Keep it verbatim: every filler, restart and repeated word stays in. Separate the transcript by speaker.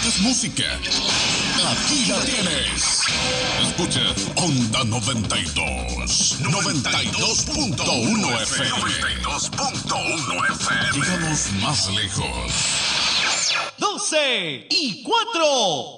Speaker 1: buscas música, aquí la tienes. Escuchas Onda noventa y dos. noventa y dos punto uno F M. noventa y dos punto uno F M. Llegamos más lejos.
Speaker 2: doce y cuatro.